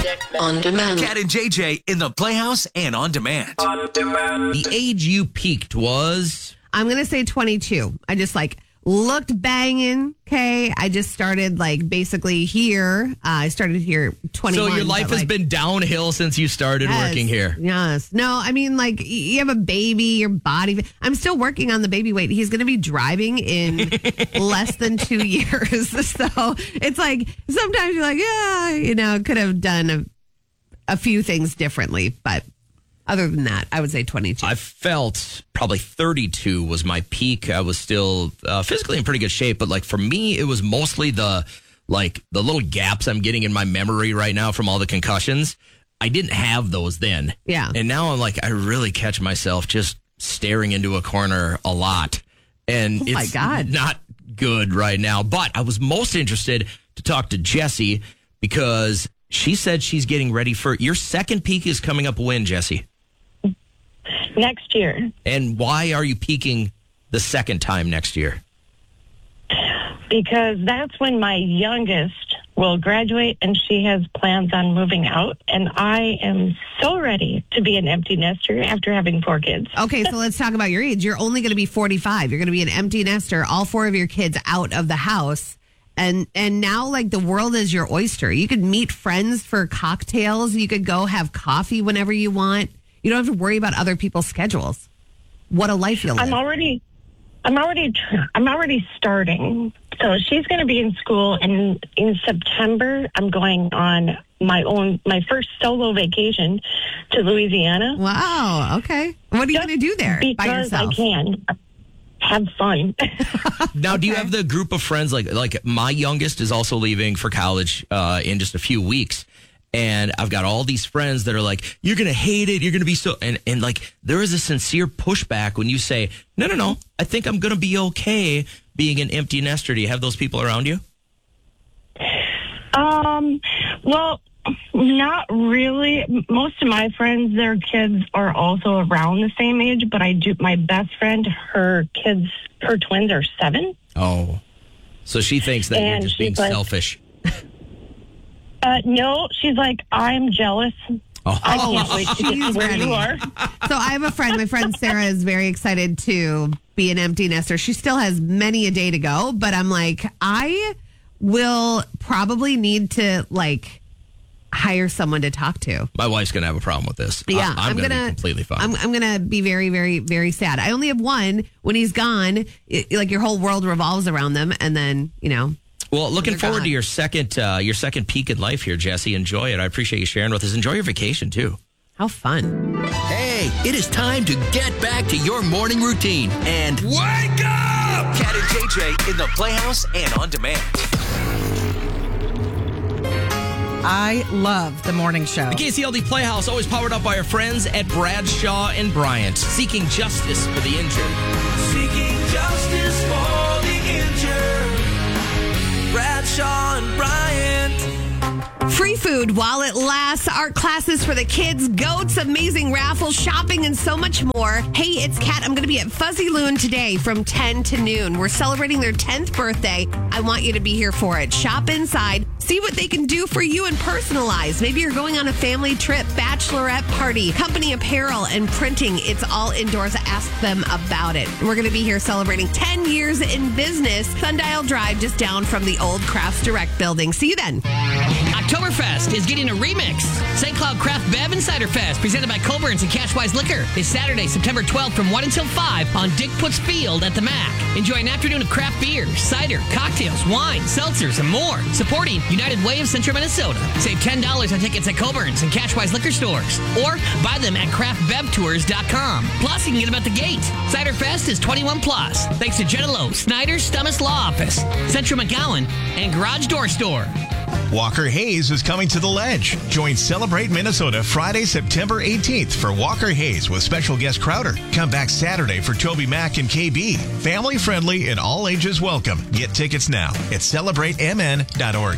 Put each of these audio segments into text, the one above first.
On demand. Cat and JJ in the Playhouse and on demand. The age you peaked was? I'm going to say 22. I just looked banging. Okay. I just started basically here. I started here 21. So your life has been downhill since you started working here. Yes. No, I mean, you have a baby, your body. I'm still working on the baby weight. He's going to be driving in less than 2 years. So it's sometimes you're could have done a few things differently. But other than that, I would say 22. I felt probably 32 was my peak. I was still physically in pretty good shape, but for me, it was mostly the little gaps I'm getting in my memory right now from all the concussions. I didn't have those then. Yeah. And now I'm I really catch myself just staring into a corner a lot. And it's not good right now. But I was most interested to talk to Jessie because she said she's getting ready for your second peak is coming up when, Jessie? Next year. And why are you peaking the second time next year? Because that's when my youngest will graduate and she has plans on moving out. And I am so ready to be an empty nester after having 4 kids. Okay, so let's talk about your age. You're only going to be 45. You're going to be an empty nester, all 4 of your kids out of the house. And now, the world is your oyster. You could meet friends for cocktails. You could go have coffee whenever you want. You don't have to worry about other people's schedules. What a life you'll live. I'm already starting. So she's going to be in school, and in September, I'm going on my first solo vacation to Louisiana. Wow. Okay. What are you going to do there by yourself? Because I can. Have fun. Now, do you have the group of friends, like my youngest is also leaving for college in just a few weeks. And I've got all these friends that are you're going to hate it. You're going to be so, and there is a sincere pushback when you say, no, I think I'm going to be okay being an empty nester. Do you have those people around you? Well, not really. Most of my friends, their kids are also around the same age, but my best friend, her twins are 7. Oh, so she thinks that you're just being selfish. No, she's I'm jealous. Oh. I can't wait to get to where you are. So I have a friend. My friend Sarah is very excited to be an empty nester. She still has many a day to go, but I'm I will probably need to hire someone to talk to. My wife's going to have a problem with this. Yeah, I'm going to be completely fine. I'm going to be very, very, very sad. I only have one. When he's gone, your whole world revolves around them, and then Well, looking forward to your second peak in life here, Jessie. Enjoy it. I appreciate you sharing with us. Enjoy your vacation, too. How fun. Hey, it is time to get back to your morning routine and wake up! Cat and JJ in the Playhouse and on demand. I love the morning show. The KCLD Playhouse, always powered up by our friends at Bradshaw and Bryant, seeking justice for the injured. Seeking justice for the injured. Bradshaw and Bryant. Free food while it lasts, art classes for the kids, goats, amazing raffles, shopping, and so much more. Hey, it's Kat. I'm going to be at Fuzzy Loon today from 10 to noon. We're celebrating their 10th birthday. I want you to be here for it. Shop inside. See what they can do for you and personalize. Maybe you're going on a family trip, bachelorette party, company apparel, and printing. It's all indoors. Ask them about it. We're going to be here celebrating 10 years in business. Sundial Drive, just down from the old Crafts Direct building. See you then. Oktoberfest is getting a remix. St. Cloud Craft Bev and Cider Fest, presented by Colburn's and Cashwise Liquor, is Saturday, September 12th from 1 until 5 on Dick Puts Field at the MAC. Enjoy an afternoon of craft beer, cider, cocktails, wine, seltzers, and more. Supporting United Way of Central Minnesota. Save $10 on tickets at Colburn's and Cashwise Liquor stores, or buy them at craftbevtours.com. Plus, you can get them at the gate. Cider Fest is 21 plus. Thanks to Jenna Lowe, Snyder's Stummis Law Office, Central McGowan, and Garage Door Store. Walker Hayes is coming to the Ledge. Join Celebrate Minnesota Friday, September 18th for Walker Hayes with special guest Crowder. Come back Saturday for Toby Mac and KB. Family friendly and all ages welcome. Get tickets now at celebratemn.org.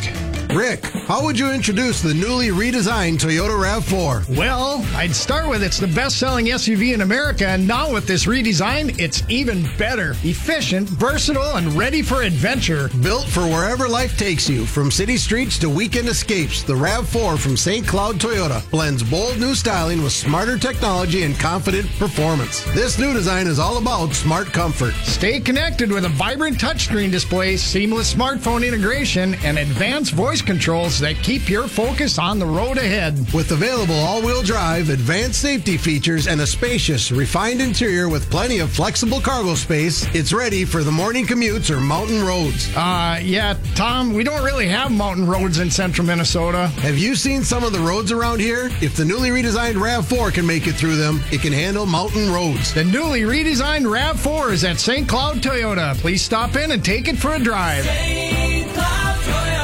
Rick, how would you introduce the newly redesigned Toyota RAV4? Well, I'd start with it's the best-selling SUV in America, and now with this redesign, it's even better. Efficient, versatile, and ready for adventure. Built for wherever life takes you, from city streets to weekend escapes, the RAV4 from St. Cloud Toyota blends bold new styling with smarter technology and confident performance. This new design is all about smart comfort. Stay connected with a vibrant touchscreen display, seamless smartphone integration, and advanced voice controls that keep your focus on the road ahead. With available all-wheel drive, advanced safety features, and a spacious, refined interior with plenty of flexible cargo space, it's ready for the morning commutes or mountain roads. Yeah, Tom, we don't really have mountain roads in central Minnesota. Have you seen some of the roads around here? If the newly redesigned RAV4 can make it through them, it can handle mountain roads. The newly redesigned RAV4 is at St. Cloud Toyota. Please stop in and take it for a drive. St. Cloud Toyota.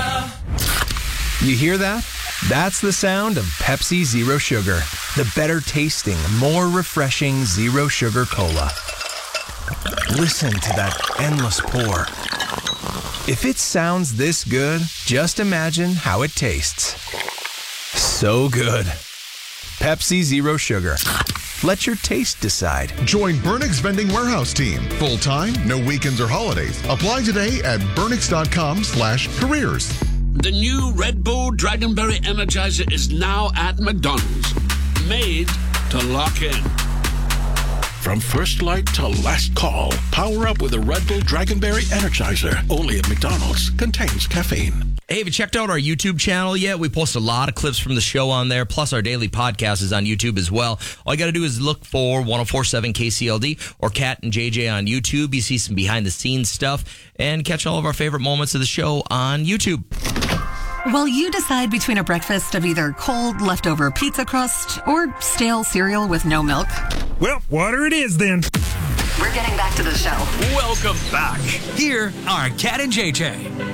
You hear that? That's the sound of Pepsi Zero Sugar. The better tasting, more refreshing Zero Sugar Cola. Listen to that endless pour. If it sounds this good, just imagine how it tastes. So good. Pepsi Zero Sugar. Let your taste decide. Join Burnix Vending Warehouse Team. Full-time, no weekends or holidays. Apply today at burnix.com/careers. The new Red Bull Dragonberry Energizer is now at McDonald's. Made to lock in. From first light to last call, power up with a Red Bull Dragonberry Energizer. Only at McDonald's. Contains caffeine. Hey, have you checked out our YouTube channel yet? We post a lot of clips from the show on there, plus our daily podcast is on YouTube as well. All you got to do is look for 104.7 KCLD or Kat and JJ on YouTube. You see some behind-the-scenes stuff and catch all of our favorite moments of the show on YouTube. While you decide between a breakfast of either cold, leftover pizza crust or stale cereal with no milk. Well, water it is then. We're getting back to the show. Welcome back. Here are Kat and JJ.